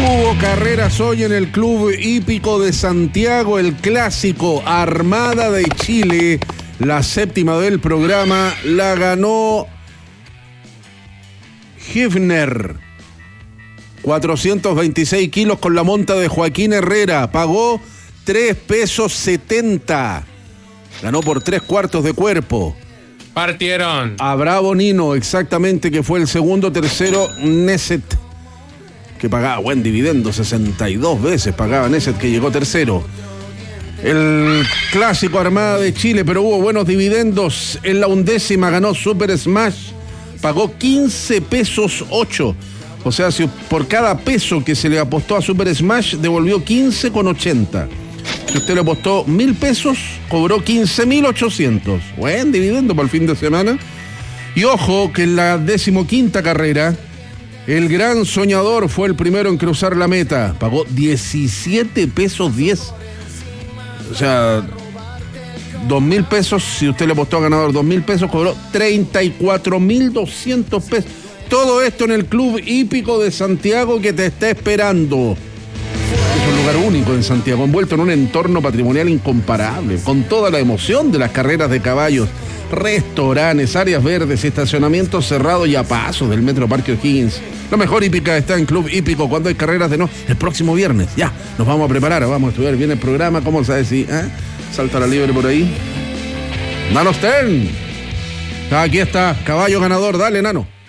Hubo carreras hoy en el Club Hípico de Santiago, el clásico Armada de Chile, la séptima del programa, la ganó Hifner. 426 kilos con la monta de Joaquín Herrera, pagó 3 pesos 70. Ganó por 3/4 de cuerpo. Partieron. A Bravo Nino, exactamente, que fue el segundo. Tercero, Neset, que pagaba buen dividendo, 62 veces pagaba Neset, que llegó tercero. El clásico Armada de Chile, pero hubo buenos dividendos. En la 11ª ganó Super Smash, pagó 15 pesos 8. O sea, si por cada peso que se le apostó a Super Smash, devolvió 15,80. Si usted le apostó 1.000 pesos, cobró 15.800. Buen dividendo para el fin de semana. Y ojo que en la 15ª carrera, el gran soñador fue el primero en cruzar la meta. Pagó 17 pesos 10. O sea, 2.000 pesos. Si usted le apostó a ganador 2.000 pesos, cobró 34.200 pesos. Todo esto en el Club Hípico de Santiago, que te está esperando. Es un lugar único en Santiago, envuelto en un entorno patrimonial incomparable, con toda la emoción de las carreras de caballos, restaurantes, áreas verdes, estacionamientos cerrados y a paso del Metro Parque O'Higgins. La mejor hípica está en Club Hípico cuando hay carreras de no. El próximo viernes, ya, nos vamos a preparar, vamos a estudiar bien el programa. ¿Cómo sabes si salta la libre por ahí? Nano Stern. Aquí está, caballo ganador, dale, Nano.